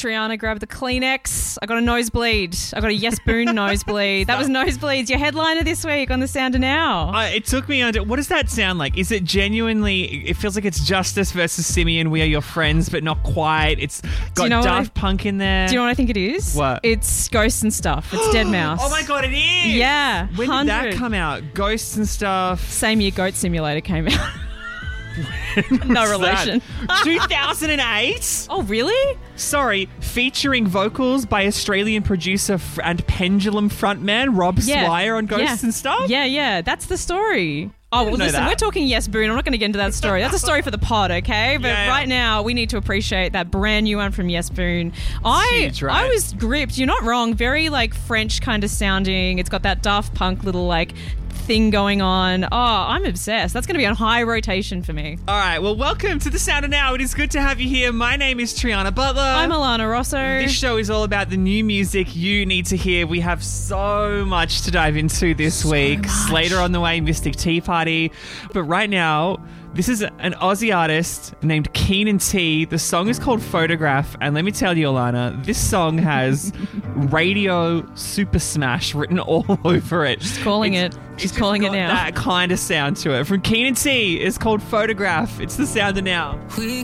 Triana grabbed the Kleenex. I got a nosebleed. I got a Yes Boon nosebleed. That was Nosebleeds, your headliner this week on The Sounder Now. It took me under... What does that sound like? Is it genuinely... It feels like it's Justice versus Simeon. We are your friends, but not quite. It's got Daft Punk in there. Do you know what I think it is? What? It's Ghosts and Stuff. It's Deadmau5. Oh my God, it is! Yeah. When did that come out? Ghosts and Stuff. Same year Goat Simulator came out. No relation. 2008? Oh, really? Sorry, featuring vocals by Australian producer and Pendulum frontman Rob Swire on Ghosts and Stuff? Yeah. That's the story. Oh, well, listen, we're talking Yes Boon. I'm not going to get into that story. That's a story for the pod, okay? But right now, we need to appreciate that brand new one from Yes Boon. I was gripped. You're not wrong. Very, like, French kind of sounding. It's got that Daft Punk little, like, thing going on. Oh, I'm obsessed. That's going to be on high rotation for me. All right. Well, welcome to The Sounder Now. It is good to have you here. My name is Triana Butler. I'm Alana Rosso. This show is all about the new music you need to hear. We have so much to dive into this week. Slater on the way, Mystic Tea Party. But right now, this is an Aussie artist named Keenan T. The song is called Photograph. And let me tell you, Alana, this song has radio super smash written all over it. She's calling it now. That kind of sound to it. From Keenan T. It's called Photograph. It's The Sounder Now. We